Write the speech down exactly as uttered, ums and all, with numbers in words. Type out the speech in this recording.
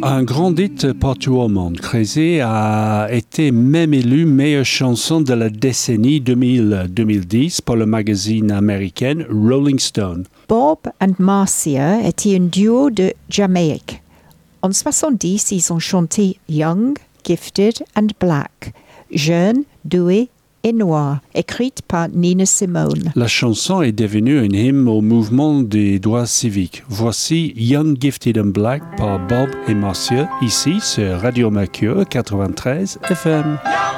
Un grand hit partout au monde. Crazy a été même élu meilleure chanson de la décennie deux mille deux mille dix par le magazine américain Rolling Stone. Bob and Marcia étaient un duo de Jamaïque. En soixante-dix, ils ont chanté Young, Gifted and Black, jeune, doué et noir, écrite par Nina Simone. La chanson est devenue un hymne au mouvement des droits civiques. Voici Young, Gifted and Black par Bob et Marcia, ici sur Radio Mercure quatre-vingt-treize F M.